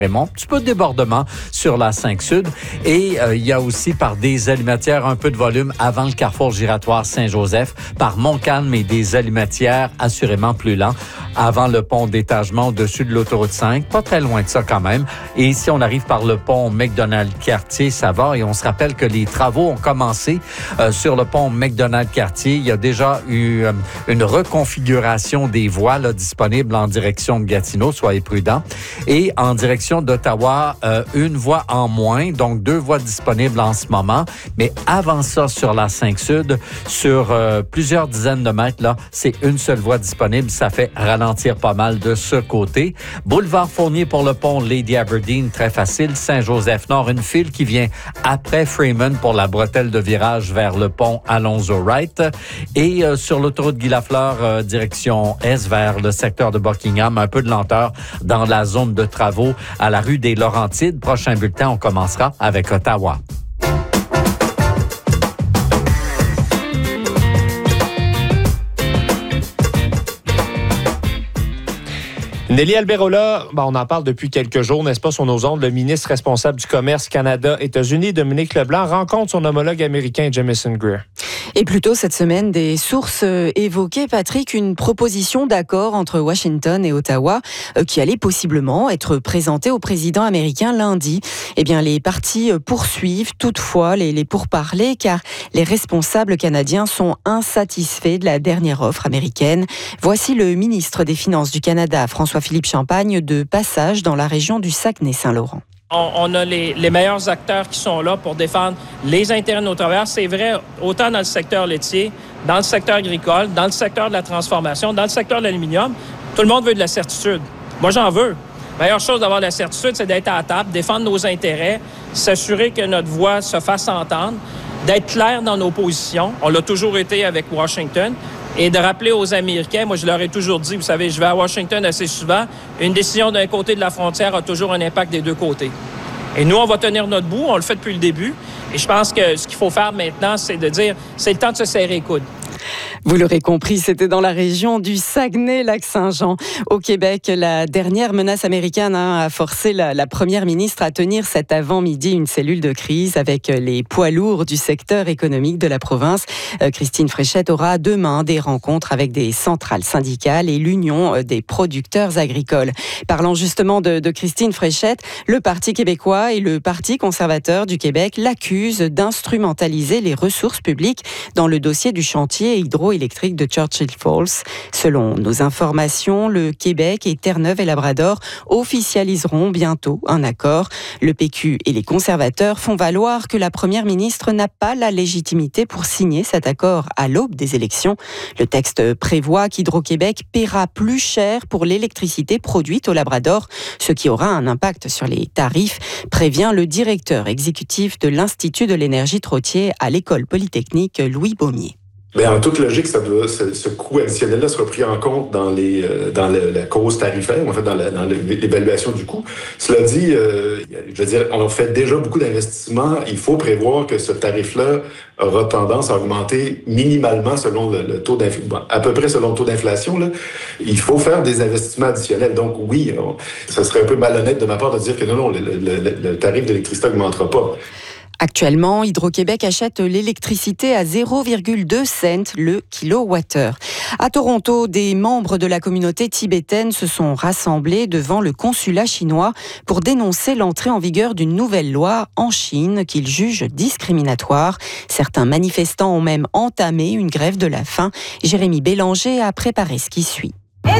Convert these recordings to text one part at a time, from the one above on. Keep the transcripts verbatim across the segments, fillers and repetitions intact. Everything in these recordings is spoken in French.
Un petit peu de débordement sur la cinq Sud et euh, il y a aussi par des alimatières un peu de volume avant le carrefour giratoire Saint-Joseph, par Montcalm et des alimatières assurément plus lents avant le pont d'étagement au-dessus de l'autoroute cinq, pas très loin de ça quand même. Et si on arrive par le pont McDonald-Cartier, ça va. Et on se rappelle que les travaux ont commencé euh, sur le pont McDonald-Cartier. Il y a déjà eu euh, une reconfiguration des voies là, disponibles en direction de Gatineau, soyez prudents. Et en direction d'Ottawa, euh, une voie en moins, donc deux voies disponibles en ce moment. Mais avant ça, sur la cinq Sud, sur euh, plusieurs dizaines de mètres, là, c'est une seule voie disponible. Ça fait ralentir pas mal de ce côté. Boulevard Fournier pour le pont Lady Aberdeen, très facile. Saint-Joseph-Nord, une file qui vient après Freeman pour la bretelle de virage vers le pont Alonzo-Wright. Et euh, sur l'autoroute Guy-Lafleur, euh, direction Est vers le secteur de Buckingham, un peu de lenteur dans la zone de travaux à la rue des Laurentides. Prochain bulletin, on commencera avec Ottawa. Nelly Alberola, ben on en parle depuis quelques jours, n'est-ce pas, sur nos ondes. Le ministre responsable du commerce Canada-États-Unis, Dominique Leblanc, rencontre son homologue américain Jamieson Greer. Et plus tôt cette semaine, des sources évoquaient, Patrick, une proposition d'accord entre Washington et Ottawa qui allait possiblement être présentée au président américain lundi. Eh bien, les partis poursuivent toutefois les, les pourparlers car les responsables canadiens sont insatisfaits de la dernière offre américaine. Voici le ministre des Finances du Canada, François-Philippe Champagne, de passage dans la région du Saguenay-Saint-Laurent. On a les, les meilleurs acteurs qui sont là pour défendre les intérêts de nos travailleurs. C'est vrai autant dans le secteur laitier, dans le secteur agricole, dans le secteur de la transformation, dans le secteur de l'aluminium. Tout le monde veut de la certitude. Moi, j'en veux. La meilleure chose d'avoir de la certitude, c'est d'être à la table, défendre nos intérêts, s'assurer que notre voix se fasse entendre, d'être clair dans nos positions. On l'a toujours été avec Washington. Et de rappeler aux Américains, moi je leur ai toujours dit, vous savez, je vais à Washington assez souvent, une décision d'un côté de la frontière a toujours un impact des deux côtés. Et nous, on va tenir notre bout, on le fait depuis le début. Et je pense que ce qu'il faut faire maintenant, c'est de dire, c'est le temps de se serrer les coudes. Vous l'aurez compris, c'était dans la région du Saguenay-Lac-Saint-Jean. Au Québec, la dernière menace américaine hein, a forcé la, la première ministre à tenir cet avant-midi une cellule de crise avec les poids lourds du secteur économique de la province. Euh, Christine Fréchette aura demain des rencontres avec des centrales syndicales et l'Union des producteurs agricoles. Parlant justement de, de Christine Fréchette, le Parti québécois et le Parti conservateur du Québec l'accusent d'instrumentaliser les ressources publiques dans le dossier du chantier hydroélectrique de Churchill Falls. Selon nos informations, le Québec et Terre-Neuve et Labrador officialiseront bientôt un accord. Le P Q et les conservateurs font valoir que la première ministre n'a pas la légitimité pour signer cet accord à l'aube des élections. Le texte prévoit qu'Hydro-Québec paiera plus cher pour l'électricité produite au Labrador, ce qui aura un impact sur les tarifs, prévient le directeur exécutif de l'Institut de l'énergie Trottier à l'École polytechnique Louis Beaumier. Bien, en toute logique, ça doit, ce, ce coût additionnel-là sera pris en compte dans les euh, dans le, la cause tarifaire, en fait, dans, la, dans l'évaluation du coût. Cela dit, euh, je veux dire, on fait déjà beaucoup d'investissements. Il faut prévoir que ce tarif-là aura tendance à augmenter minimalement selon le, le taux d'inflation, bon, à peu près selon le taux d'inflation. Là. Il faut faire des investissements additionnels. Donc oui, on, ça serait un peu malhonnête de ma part de dire que non, non, le, le, le, le tarif d'électricité n'augmentera pas. Actuellement, Hydro-Québec achète l'électricité à zéro virgule deux cents le kilowattheure. À Toronto, des membres de la communauté tibétaine se sont rassemblés devant le consulat chinois pour dénoncer l'entrée en vigueur d'une nouvelle loi en Chine qu'ils jugent discriminatoire. Certains manifestants ont même entamé une grève de la faim. Jérémy Bélanger a préparé ce qui suit.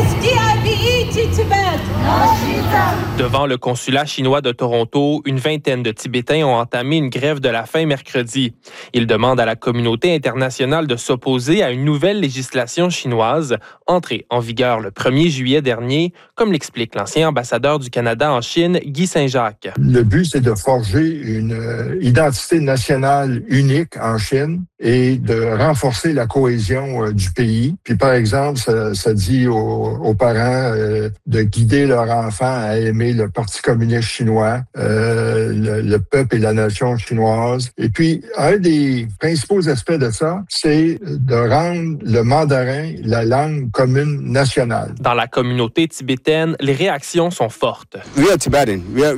Devant le consulat chinois de Toronto, une vingtaine de Tibétains ont entamé une grève de la faim mercredi. Ils demandent à la communauté internationale de s'opposer à une nouvelle législation chinoise, entrée en vigueur le premier juillet dernier, comme l'explique l'ancien ambassadeur du Canada en Chine, Guy Saint-Jacques. Le but, c'est de forger une euh, identité nationale unique en Chine et de renforcer la cohésion euh, du pays. Puis, par exemple, ça, ça dit aux, aux parents euh, de guider leur enfant à aimer le Parti communiste chinois, euh, le, le peuple et la nation chinoise. Et puis, un des principaux aspects de ça, c'est de rendre le mandarin la langue commune nationale. Dans la communauté tibétaine, les réactions sont fortes. We are Tibetan. We are,